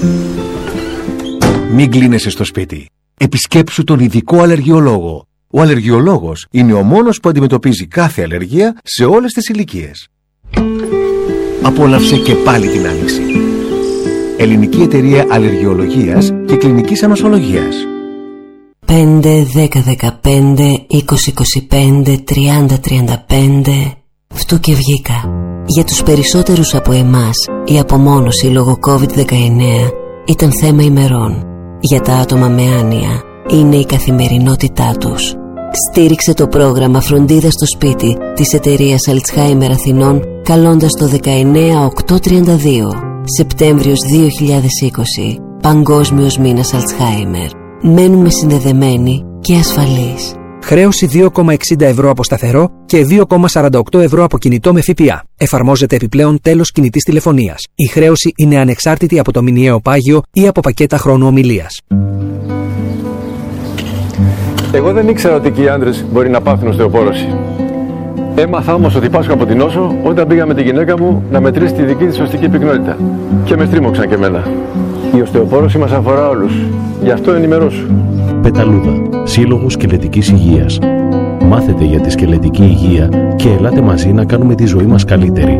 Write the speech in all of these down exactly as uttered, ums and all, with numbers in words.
Μην κλείνεσαι στο σπίτι. Επισκέψου τον ειδικό αλλεργιολόγο. Ο αλλεργιολόγος είναι ο μόνος που αντιμετωπίζει κάθε αλλεργία σε όλες τις ηλικίες. Απόλαυσε και πάλι την άνοιξη. Ελληνική Εταιρεία Αλλεργιολογίας και Κλινικής Ανοσολογίας. πέντε, δέκα, δεκαπέντε, είκοσι, είκοσι πέντε, τριάντα, τριάντα πέντε. Φτού και βγήκα. Για τους περισσότερους από εμάς η απομόνωση λόγω κόβιντ δεκαεννέα ήταν θέμα ημερών. Για τα άτομα με άνοια είναι η καθημερινότητά τους. Στήριξε το πρόγραμμα Φροντίδα στο σπίτι της εταιρείας Alzheimer Αθηνών καλώντας το δεκαεννέα οκτακόσια τριάντα δύο. Σεπτέμβριος δύο χιλιάδες είκοσι. Παγκόσμιος μήνας Alzheimer. Μένουμε συνδεδεμένοι και ασφαλείς. Χρέωση δύο κόμμα εξήντα ευρώ από σταθερό και δύο κόμμα σαράντα οκτώ ευρώ από κινητό με ΦΠΑ. Εφαρμόζεται επιπλέον τέλος κινητής τηλεφωνίας. Η χρέωση είναι ανεξάρτητη από το μηνιαίο πάγιο ή από πακέτα χρόνου ομιλίας. Εγώ δεν ήξερα ότι και οι άντρες μπορεί να πάθουν οστεοπόρωση. Έμαθα όμως ότι πάσχω από την νόσο όταν πήγα με τη γυναίκα μου να μετρήσει τη δική της οστική πυκνότητα. Και με στρίμωξαν και εμένα. Η οστεοπόρωση μας αφορά όλους. Γι' αυτό ενημερώσου. Πεταλούδα, Σύλλογος Σκελετικής Υγείας. Μάθετε για τη σκελετική υγεία και ελάτε μαζί να κάνουμε τη ζωή μας καλύτερη.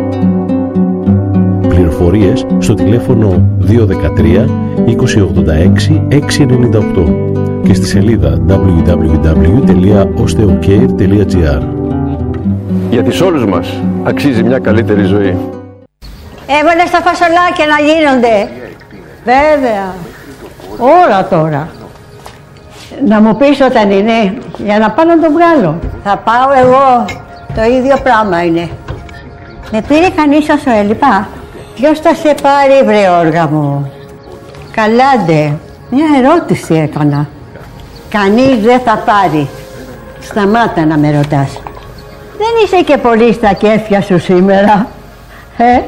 Πληροφορίες στο τηλέφωνο δύο ένα τρία, είκοσι ογδόντα έξι, εξακόσια ενενήντα οκτώ και στη σελίδα double-u double-u double-u τελεία osteocare τελεία gr. Γιατί σε όλους μας αξίζει μια καλύτερη ζωή. Έβαλε στα φασολάκια να γίνονται. Βέβαια. Ώρα τώρα. Να μου πεις όταν είναι, για να πάω να το βγάλω. Θα πάω εγώ. Το ίδιο πράγμα είναι. Με πήρε κανείς όσο έλειπα. Ποιος θα σε πάρει, βρε όργα μου? Καλάντε. Μια ερώτηση έκανα. Κανείς δεν θα πάρει. Σταμάτα να με ρωτάς. Δεν είσαι και πολύ στα κέφια σου σήμερα, ε?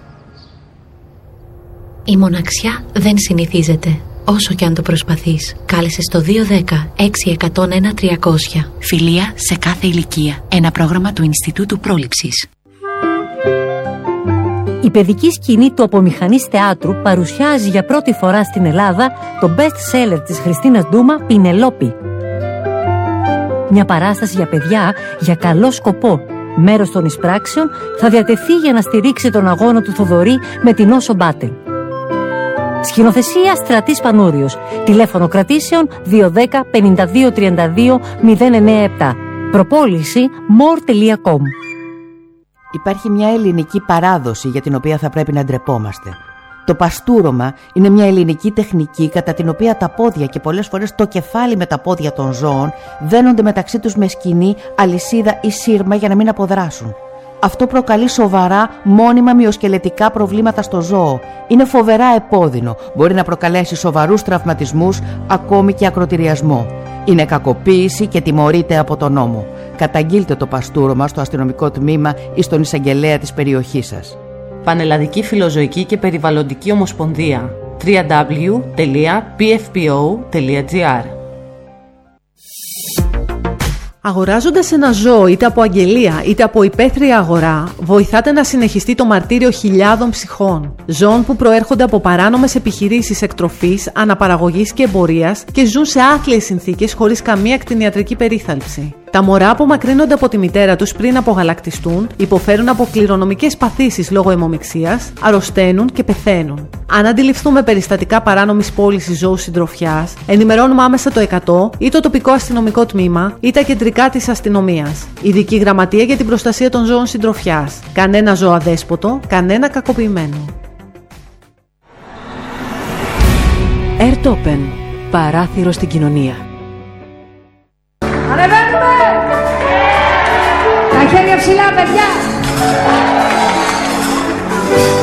Η μοναξιά δεν συνηθίζεται. Όσο και αν το προσπαθείς, κάλεσε στο δύο ένα μηδέν έξι ένα μηδέν ένα τριακόσια. Φιλία σε κάθε ηλικία. Ένα πρόγραμμα του Ινστιτούτου Πρόληψης. Η παιδική σκηνή του Απομηχανής Θεάτρου παρουσιάζει για πρώτη φορά στην Ελλάδα το best seller της Χριστίνας Ντούμα, Πινελόπη. Μια παράσταση για παιδιά για καλό σκοπό. Μέρος των εισπράξεων θα διατεθεί για να στηρίξει τον αγώνα του Θοδωρή με την Όσο Μπάτελ. Σκηνοθεσία Στρατής Πανούριος. Τηλέφωνο κρατήσεων δύο ένα μηδέν πενήντα δύο τριάντα δύο μηδέν εννιά επτά. Προπόληση more τελεία com. Υπάρχει μια ελληνική παράδοση για την οποία θα πρέπει να ντρεπόμαστε. Το παστούρωμα είναι μια ελληνική τεχνική κατά την οποία τα πόδια και πολλές φορές το κεφάλι με τα πόδια των ζώων δένονται μεταξύ τους με σκηνή, αλυσίδα ή σύρμα για να μην αποδράσουν. Αυτό προκαλεί σοβαρά μόνιμα μυοσκελετικά προβλήματα στο ζώο. Είναι φοβερά επώδυνο. Μπορεί να προκαλέσει σοβαρούς τραυματισμούς, ακόμη και ακροτηριασμό. Είναι κακοποίηση και τιμωρείται από τον νόμο. Καταγγείλτε το παστούρωμα στο αστυνομικό τμήμα ή στον εισαγγελέα της περιοχής σας. Πανελλαδική Φιλοζωική και Περιβαλλοντική Ομοσπονδία. double-u double-u double-u τελεία πι εφ πι ο τελεία τζι άρ. Αγοράζοντας ένα ζώο είτε από αγγελία είτε από υπαίθρια αγορά, βοηθάτε να συνεχιστεί το μαρτύριο χιλιάδων ψυχών. Ζώων που προέρχονται από παράνομες επιχειρήσεις εκτροφής, αναπαραγωγής και εμπορίας και ζουν σε άθλιες συνθήκες χωρίς καμία κτηνιατρική περίθαλψη. Τα μωρά απομακρύνονται από τη μητέρα τους πριν απογαλακτιστούν, υποφέρουν από κληρονομικές παθήσεις λόγω αιμομιξίας, αρρωσταίνουν και πεθαίνουν. Αν αντιληφθούμε περιστατικά παράνομης πώλησης ζώου συντροφιάς, ενημερώνουμε άμεσα το εκατό ή το τοπικό αστυνομικό τμήμα ή τα κεντρικά της αστυνομίας. Ειδική γραμματεία για την προστασία των ζώων συντροφιάς. Κανένα ζώο αδέσποτο, κανένα κακοποιημένο. Airtopen. Παράθυρο στην κοινωνία. Ανεβαίνουμε! Τα χέρια ψηλά, παιδιά!